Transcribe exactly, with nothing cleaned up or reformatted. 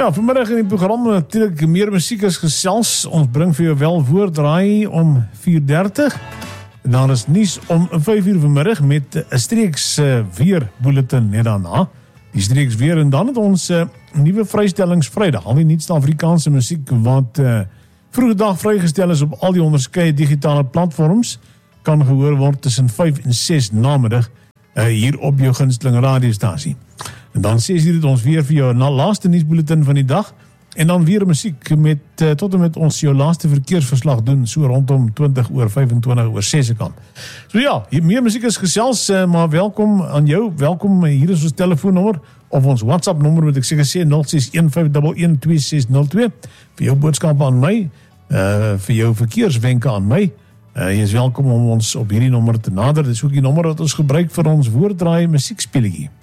Ja, vanmiddag in die program natuurlijk meer muziek as gesels. Ons bring vir jou wel woordraai om vier dertig. Dan is nuus om vyf uur vanmiddag met 'n streeks uh, weerbulletin net daarna. Die streeks weer en dan het ons uh, nuwe vrystellings Vrydag. Al die nuutste Afrikaanse muziek wat uh, vroegdag vrygestel is op al die onderskeie digitale platforms kan gehoor word tussen vyf en ses namiddag uh, hier op jou gunsteling radiostasie. En dan ses uur het ons weer vir jou na laaste nuusbulletin van die dag en dan weer muziek met uh, tot en met ons jou laaste verkeersverslag doen so rondom twintig oor vyfentwintig oor ses se kant. So ja, hier meer muziek is gesels, uh, maar welkom aan jou, welkom, hier is ons telefoonnommer of ons WhatsApp nommer moet ek seker sê nul ses een vyf een een twee ses nul twee vir jou boodskappe aan my, uh, vir jou verkeerswenke aan my. Uh, jy is welkom om ons op hierdie nommer te nader. Dit is ook die nommer wat ons gebruik vir ons woorddraai musiekspeletjie.